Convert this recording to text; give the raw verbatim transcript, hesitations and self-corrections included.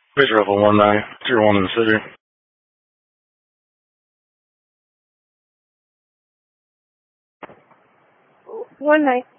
Base Rifle one nine, zero one in the city. One night.